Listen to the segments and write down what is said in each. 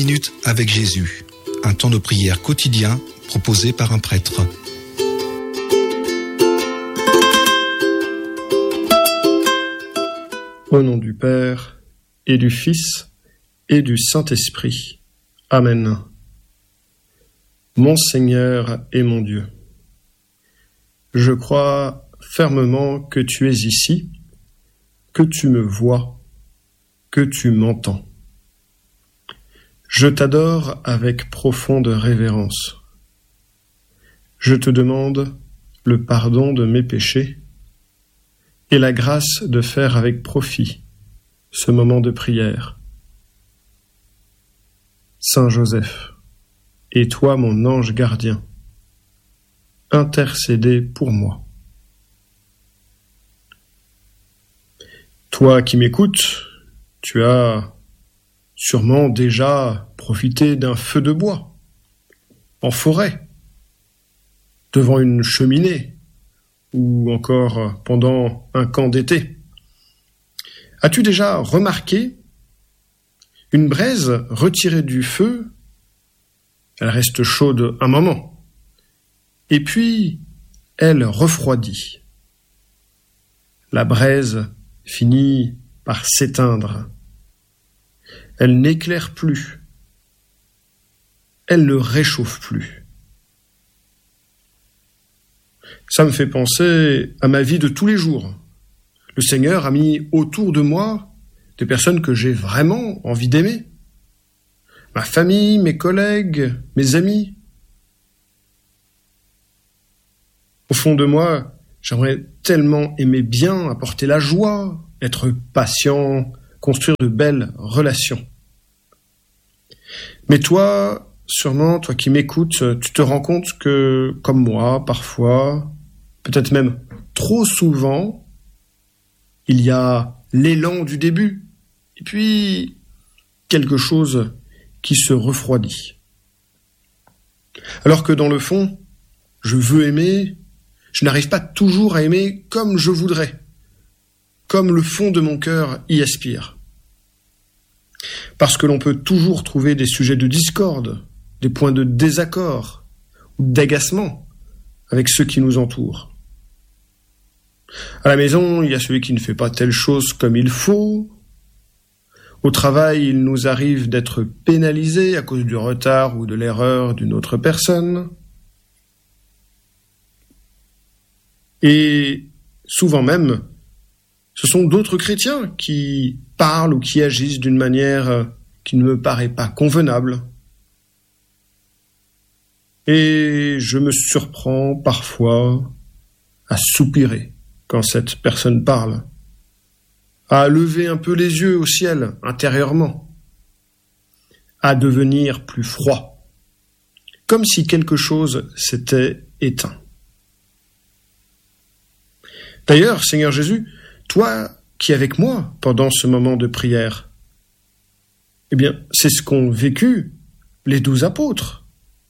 minutes avec Jésus, un temps de prière quotidien proposé par un prêtre. Au nom du Père, et du Fils, et du Saint-Esprit. Amen. Mon Seigneur et mon Dieu, je crois fermement que tu es ici, que tu me vois, que tu m'entends. Je t'adore avec profonde révérence. Je te demande le pardon de mes péchés et la grâce de faire avec profit ce moment de prière. Saint Joseph, et toi mon ange gardien, intercédez pour moi. Toi qui m'écoutes, tu as sûrement déjà profité d'un feu de bois, en forêt, devant une cheminée, ou encore pendant un camp d'été. As-tu déjà remarqué une braise retirée du feu? Elle reste chaude un moment, et puis elle refroidit. La braise finit par s'éteindre. Elle n'éclaire plus. Elle ne réchauffe plus. Ça me fait penser à ma vie de tous les jours. Le Seigneur a mis autour de moi des personnes que j'ai vraiment envie d'aimer. Ma famille, mes collègues, mes amis. Au fond de moi, j'aimerais tellement aimer bien, apporter la joie, être patient, construire de belles relations. Mais toi, sûrement, toi qui m'écoutes, tu te rends compte que, comme moi, parfois, peut-être même trop souvent, il y a l'élan du début, et puis quelque chose qui se refroidit. Alors que dans le fond, je veux aimer, je n'arrive pas toujours à aimer comme je voudrais, comme le fond de mon cœur y aspire. Parce que l'on peut toujours trouver des sujets de discorde, des points de désaccord ou d'agacement avec ceux qui nous entourent. À la maison, il y a celui qui ne fait pas telle chose comme il faut. Au travail, il nous arrive d'être pénalisés à cause du retard ou de l'erreur d'une autre personne. Et souvent même, ce sont d'autres chrétiens qui parlent ou qui agissent d'une manière qui ne me paraît pas convenable. Et je me surprends parfois à soupirer quand cette personne parle, à lever un peu les yeux au ciel intérieurement, à devenir plus froid, comme si quelque chose s'était éteint. D'ailleurs, Seigneur Jésus, toi qui es avec moi pendant ce moment de prière, eh bien, c'est ce qu'ont vécu les 12 apôtres.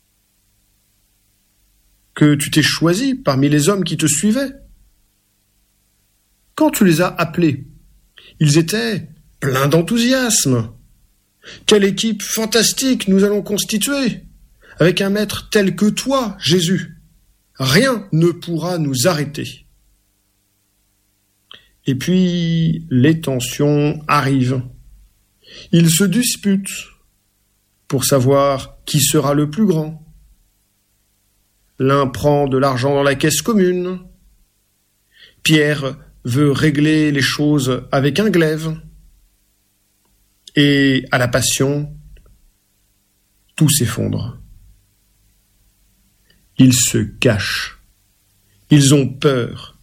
Que tu t'es choisi parmi les hommes qui te suivaient. Quand tu les as appelés, ils étaient pleins d'enthousiasme. Quelle équipe fantastique nous allons constituer, avec un maître tel que toi, Jésus. Rien ne pourra nous arrêter. Et puis, les tensions arrivent. Ils se disputent pour savoir qui sera le plus grand. L'un prend de l'argent dans la caisse commune. Pierre veut régler les choses avec un glaive. Et à la passion, tout s'effondre. Ils se cachent. Ils ont peur.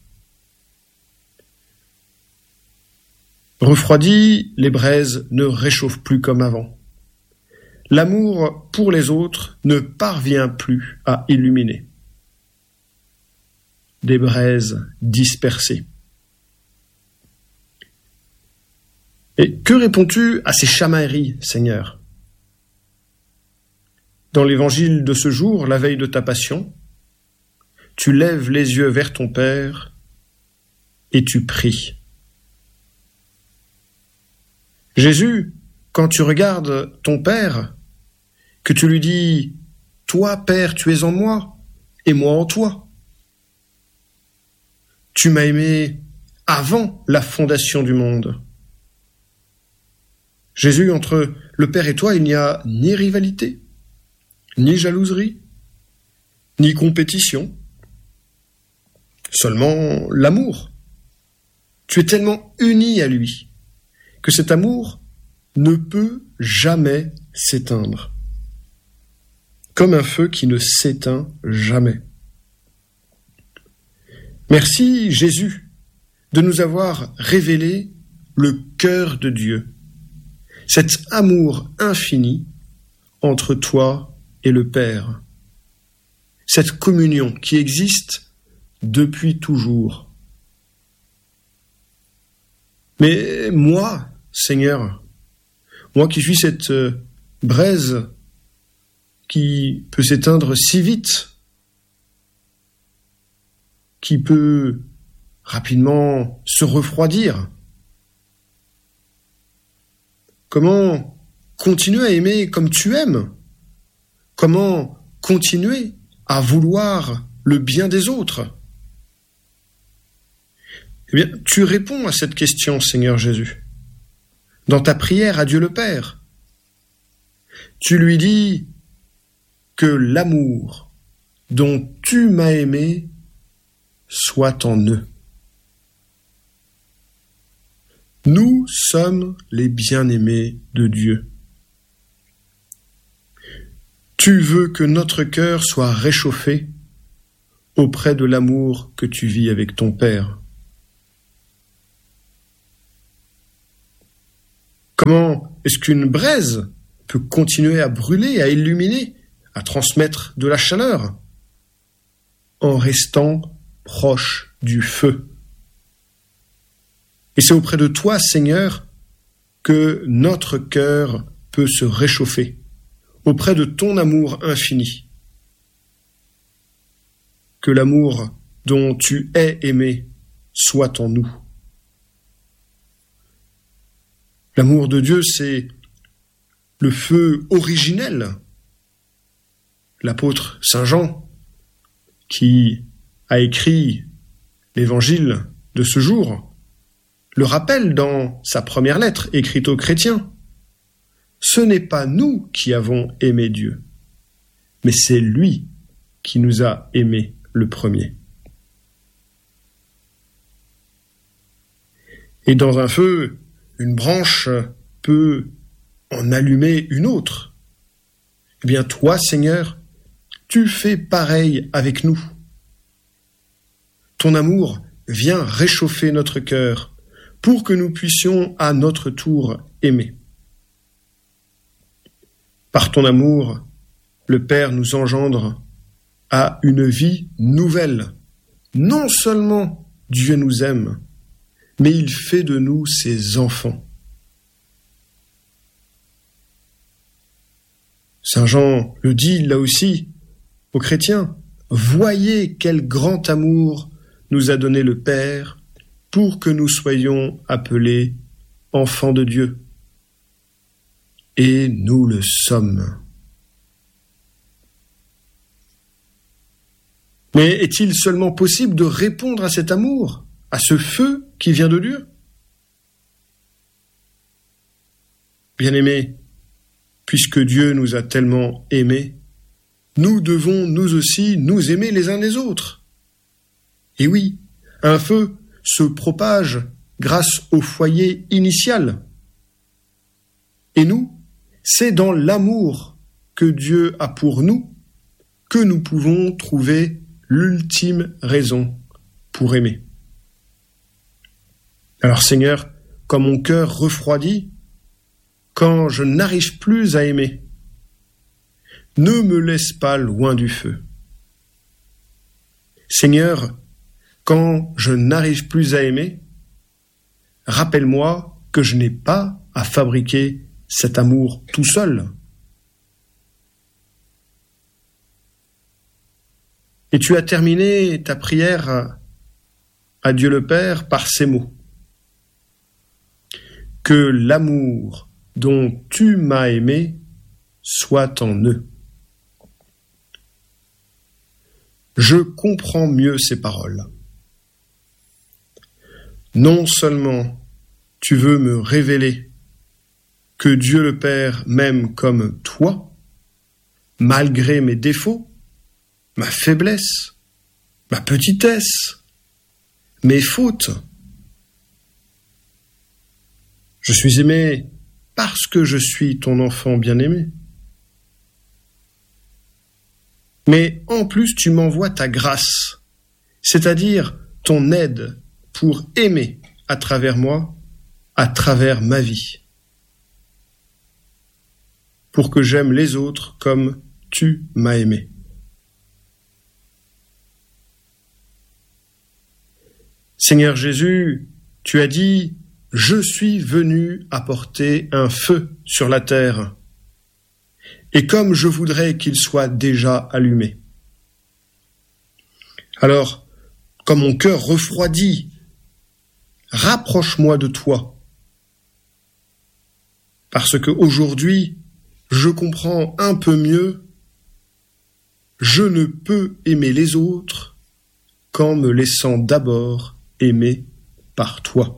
Refroidis, les braises ne réchauffent plus comme avant. L'amour pour les autres ne parvient plus à illuminer. Des braises dispersées. Et que réponds-tu à ces chamailleries, Seigneur? Dans l'évangile de ce jour, la veille de ta passion, tu lèves les yeux vers ton Père et tu pries. Jésus, quand tu regardes ton Père, que tu lui dis « Toi, Père, tu es en moi, et moi en toi. Tu m'as aimé avant la fondation du monde. » Jésus, entre le Père et toi, il n'y a ni rivalité, ni jalouserie, ni compétition, seulement l'amour. Tu es tellement uni à lui que cet amour ne peut jamais s'éteindre, comme un feu qui ne s'éteint jamais. Merci Jésus de nous avoir révélé le cœur de Dieu, cet amour infini entre toi et le Père, cette communion qui existe depuis toujours. Mais moi, Seigneur, moi qui suis cette braise qui peut s'éteindre si vite, qui peut rapidement se refroidir, comment continuer à aimer comme tu aimes? Comment continuer à vouloir le bien des autres? Eh bien, tu réponds à cette question, Seigneur Jésus, dans ta prière à Dieu le Père. Tu lui dis que l'amour dont tu m'as aimé soit en eux. Nous sommes les bien-aimés de Dieu. Tu veux que notre cœur soit réchauffé auprès de l'amour que tu vis avec ton Père. Comment est-ce qu'une braise peut continuer à brûler, à illuminer, à transmettre de la chaleur? En restant proche du feu. Et c'est auprès de toi, Seigneur, que notre cœur peut se réchauffer, auprès de ton amour infini. Que l'amour dont tu es aimé soit en nous. L'amour de Dieu, c'est le feu originel. L'apôtre Saint Jean, qui a écrit l'évangile de ce jour, le rappelle dans sa première lettre écrite aux chrétiens. Ce n'est pas nous qui avons aimé Dieu, mais c'est lui qui nous a aimés le premier. Et dans un feu, une branche peut en allumer une autre. Eh bien, toi, Seigneur, tu fais pareil avec nous. Ton amour vient réchauffer notre cœur pour que nous puissions à notre tour aimer. Par ton amour, le Père nous engendre à une vie nouvelle. Non seulement Dieu nous aime, mais il fait de nous ses enfants. Saint Jean le dit là aussi aux chrétiens, « Voyez quel grand amour nous a donné le Père pour que nous soyons appelés enfants de Dieu. » Et nous le sommes. Mais est-il seulement possible de répondre à cet amour, à ce feu qui vient de Dieu? Bien-aimés, puisque Dieu nous a tellement aimés, nous devons nous aussi nous aimer les uns les autres. Et oui, un feu se propage grâce au foyer initial. Et nous, c'est dans l'amour que Dieu a pour nous que nous pouvons trouver l'ultime raison pour aimer. Alors Seigneur, quand mon cœur refroidit, quand je n'arrive plus à aimer, ne me laisse pas loin du feu. Seigneur, quand je n'arrive plus à aimer, rappelle-moi que je n'ai pas à fabriquer cet amour tout seul. Et tu as terminé ta prière à Dieu le Père par ces mots. Que l'amour dont tu m'as aimé soit en eux. Je comprends mieux ces paroles. Non seulement tu veux me révéler que Dieu le Père m'aime comme toi, malgré mes défauts, ma faiblesse, ma petitesse, mes fautes. Je suis aimé parce que je suis ton enfant bien-aimé. Mais en plus, tu m'envoies ta grâce, c'est-à-dire ton aide pour aimer à travers moi, à travers ma vie, pour que j'aime les autres comme tu m'as aimé. Seigneur Jésus, tu as dit « Je suis venu apporter un feu sur la terre, et comme je voudrais qu'il soit déjà allumé. » Alors, quand mon cœur refroidit, rapproche-moi de toi, parce que aujourd'hui, je comprends un peu mieux, je ne peux aimer les autres qu'en me laissant d'abord aimer par toi.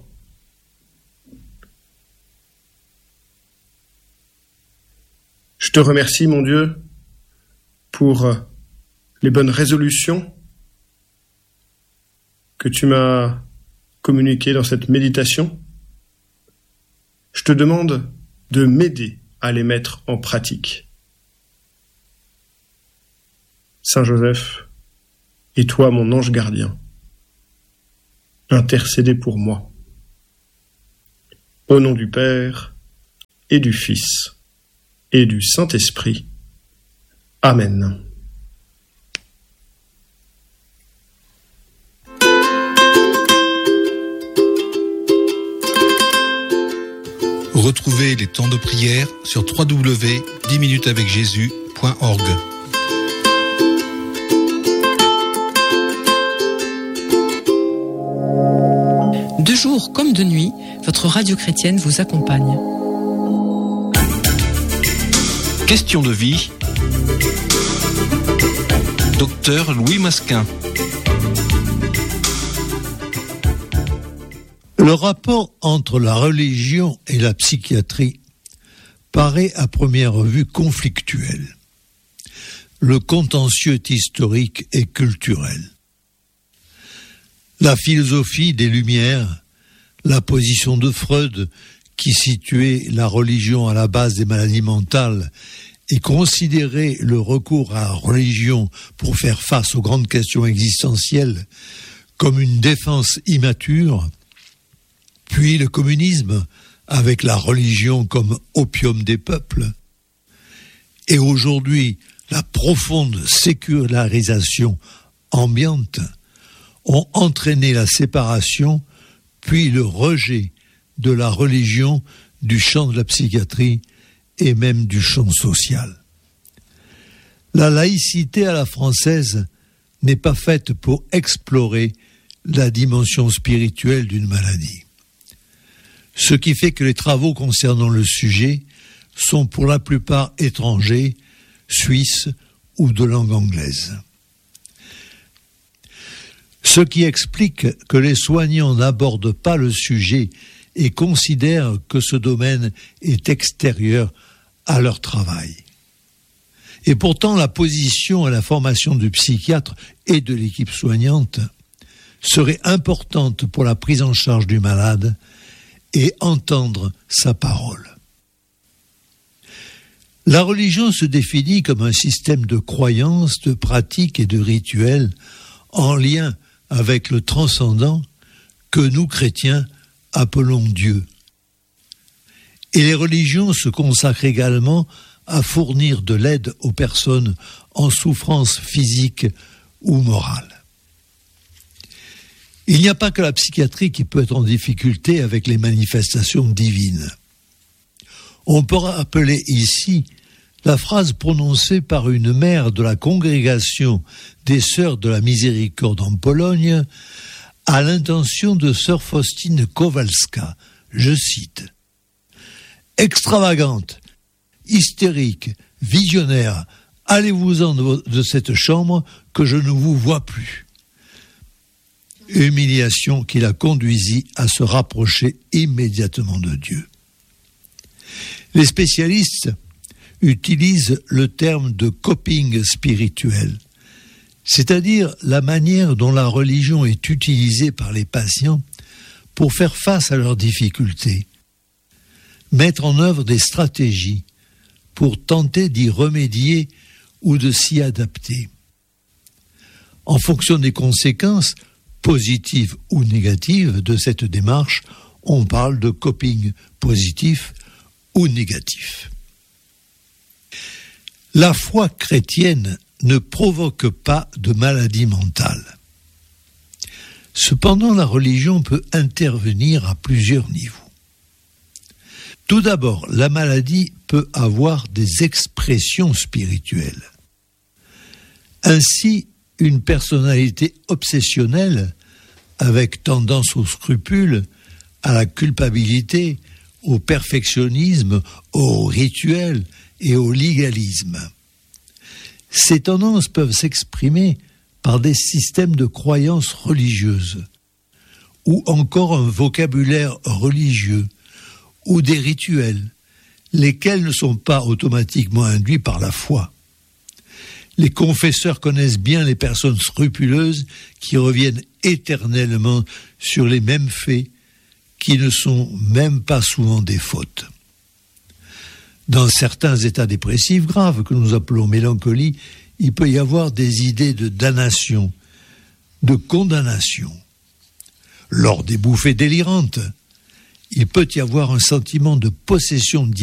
Je te remercie, mon Dieu, pour les bonnes résolutions que tu m'as communiquées dans cette méditation. Je te demande de m'aider à les mettre en pratique. Saint Joseph, et toi, mon ange gardien, intercédez pour moi. Au nom du Père et du Fils et du Saint-Esprit. Amen. Retrouvez les temps de prière sur www.10minutesavecjésus.org. De jour comme de nuit, votre radio chrétienne vous accompagne. Question de vie. Docteur Louis Masquin. Le rapport entre la religion et la psychiatrie paraît à première vue conflictuel. Le contentieux est historique et culturel. La philosophie des Lumières, la position de Freud, qui situait la religion à la base des maladies mentales et considérait le recours à la religion pour faire face aux grandes questions existentielles comme une défense immature, puis le communisme avec la religion comme opium des peuples, et aujourd'hui la profonde sécularisation ambiante ont entraîné la séparation puis le rejet de la religion du champ de la psychiatrie et même du champ social. La laïcité à la française n'est pas faite pour explorer la dimension spirituelle d'une maladie. Ce qui fait que les travaux concernant le sujet sont pour la plupart étrangers, suisses ou de langue anglaise. Ce qui explique que les soignants n'abordent pas le sujet et considèrent que ce domaine est extérieur à leur travail. Et pourtant, la position et la formation du psychiatre et de l'équipe soignante serait importante pour la prise en charge du malade et entendre sa parole. La religion se définit comme un système de croyances, de pratiques et de rituels en lien avec le transcendant que nous, chrétiens, appelons Dieu. Et les religions se consacrent également à fournir de l'aide aux personnes en souffrance physique ou morale. Il n'y a pas que la psychiatrie qui peut être en difficulté avec les manifestations divines. On peut rappeler ici la phrase prononcée par une mère de la congrégation des Sœurs de la Miséricorde en Pologne à l'intention de sœur Faustine Kowalska, je cite, « Extravagante, hystérique, visionnaire, allez-vous-en de cette chambre que je ne vous vois plus. Humiliation qui la conduisit à se rapprocher immédiatement de Dieu. Les spécialistes utilisent le terme de coping spirituel, c'est-à-dire la manière dont la religion est utilisée par les patients pour faire face à leurs difficultés, mettre en œuvre des stratégies pour tenter d'y remédier ou de s'y adapter. En fonction des conséquences, positives ou négatives de cette démarche, on parle de coping positif ou négatif. La foi chrétienne ne provoque pas de maladie mentale. Cependant, la religion peut intervenir à plusieurs niveaux. Tout d'abord, la maladie peut avoir des expressions spirituelles. Ainsi, une personnalité obsessionnelle, avec tendance au scrupule, à la culpabilité, au perfectionnisme, au rituel et au légalisme. Ces tendances peuvent s'exprimer par des systèmes de croyances religieuses, ou encore un vocabulaire religieux, ou des rituels, lesquels ne sont pas automatiquement induits par la foi. Les confesseurs connaissent bien les personnes scrupuleuses qui reviennent éternellement sur les mêmes faits, qui ne sont même pas souvent des fautes. Dans certains états dépressifs graves, que nous appelons mélancolie, il peut y avoir des idées de damnation, de condamnation. Lors des bouffées délirantes, il peut y avoir un sentiment de possession